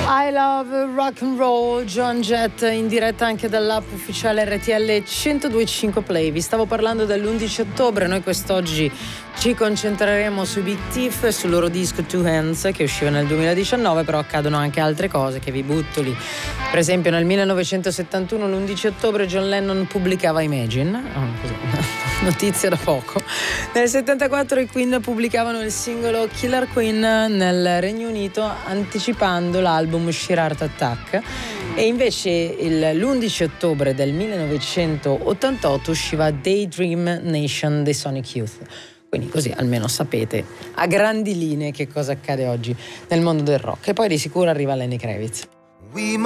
I Love Rock and Roll, Joan Jett, in diretta anche dall'app ufficiale RTL 102.5 Play. Vi stavo parlando dell'11 ottobre, noi quest'oggi ci concentreremo sui Big Thief e sul loro disco Two Hands che usciva nel 2019, però accadono anche altre cose che vi butto lì. Per esempio nel 1971, l'11 ottobre, John Lennon pubblicava Imagine, notizia da poco. Nel 74 i Queen pubblicavano il singolo Killer Queen nel Regno Unito, anticipando l'album Sheer Heart Attack. E invece l'11 ottobre del 1988 usciva Daydream Nation dei Sonic Youth. Quindi così almeno sapete a grandi linee che cosa accade oggi nel mondo del rock. E poi di sicuro arriva Lenny Kravitz.